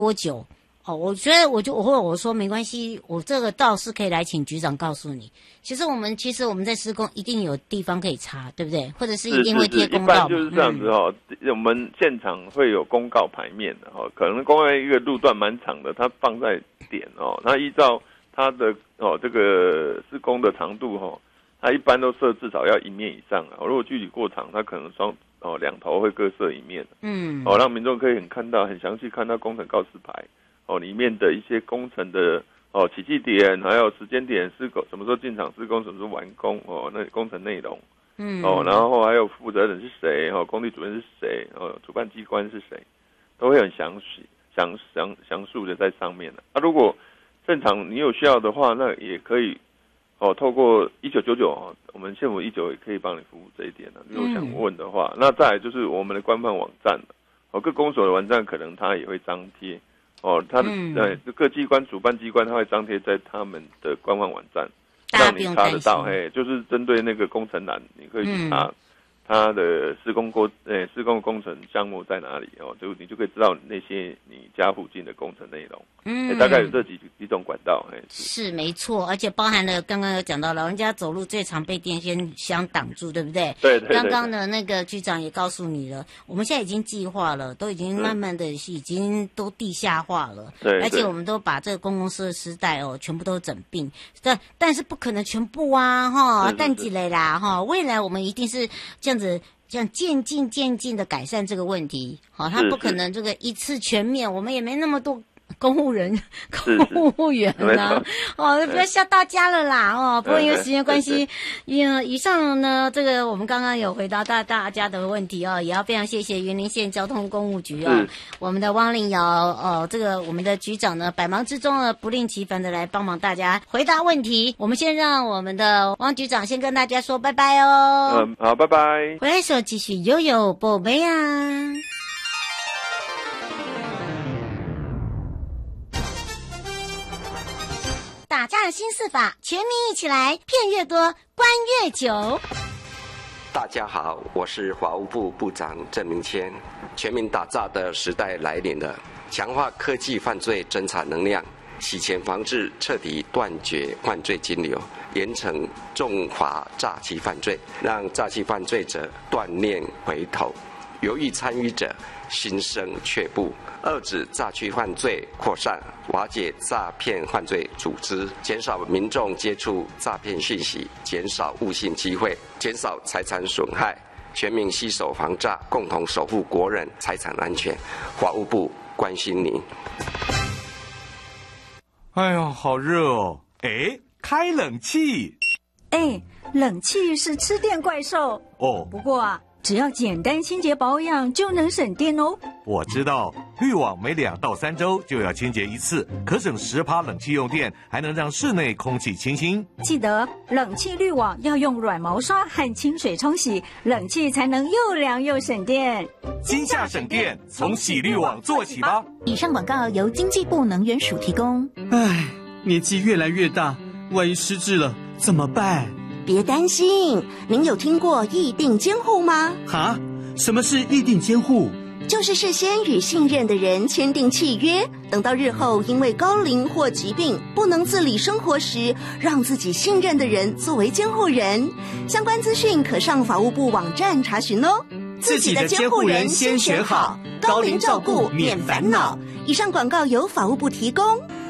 多久？我觉得我说没关系，我这个倒是可以来请局长告诉你。其实我们在施工一定有地方可以查，对不对？或者是一定会贴公告。 一般就是这样子我们现场会有公告牌面的可能公告一个路段蛮长的，它放在点那依照它的这个施工的长度它一般都设至少要1面以上如果距离过长，它可能两头会各设1面。让民众可以很详细看到工程告示牌里面的一些工程的起讫点，还有时间点，施工什么时候进场施工，什么时候完工那工程内容然后还有负责人是谁工地主任是谁主办机关是谁，都会很详述的在上面如果现场你有需要的话，那也可以透过1999我们县府19也可以帮你服务这一点如果想问的话，那再来就是我们的官方网站各公所的网站可能它也会张贴它的各机关主办机关它会张贴在他们的官方网站，让你查得到就是针对那个工程栏，你可以去查它的施工工程项目在哪里你就可以知道那些你家附近的工程内容大概有这几种管道是没错，而且包含了刚刚有讲到老人家走路最常被电线箱挡住，对不对？ 对。 刚刚的那个局长也告诉你了，我们现在已经计划了，都已经慢慢的已经都地下化了， 对， 而且我们都把这个公共设施带全部都整并，但是不可能全部淡季嘞啦未来我们一定是这样渐进的改善这个问题它不可能这个一次全面，我们也没那么多公务员不要吓大家了啦不过因为时间关系以上呢这个我们刚刚有回答到大家的问题也要非常谢谢云林县交通公务局我们的汪令尧这个我们的局长呢百忙之中呢不吝其烦的来帮忙大家回答问题。我们先让我们的汪局长先跟大家说拜拜好，拜拜。 回来的时候继续悠悠宝贝啊。打架的新四法，全民一起来，骗越多，关越久。 大家好，我是法务部部长郑明谦。全民打诈的时代来临了，强化科技犯罪侦查能量，洗钱防治，彻底断绝犯罪金流，严惩重罚诈欺犯罪，让诈欺犯罪者断念回头，犹豫参与者心生却步，遏止诈欺犯罪扩散，瓦解诈骗犯罪组织，减少民众接触诈骗讯息，减少误信机会，减少财产损害，全民携手防诈，共同守护国人财产安全。法务部关心您。 哎呦，好热哦！开冷气。 冷气是吃电怪兽不过只要简单清洁保养就能省电哦。 我知道，滤网每2到3周就要清洁一次，可省10%冷气用电，还能让室内空气清新。 记得冷气滤网要用软毛刷和清水冲洗，冷气才能又凉又省电。 今夏省电，从洗滤网做起吧。 以上广告由经济部能源署提供。 年纪越来越大，万一失智了怎么办？ 别担心，您有听过议定监护吗？ 什么是议定监护？ 就是事先与信任的人签订契约，等到日后因为高龄或疾病不能自理生活时，让自己信任的人作为监护人。相关资讯可上法务部网站查询哦。 自己的监护人先选好，高龄照顾免烦恼。 以上广告由法务部提供。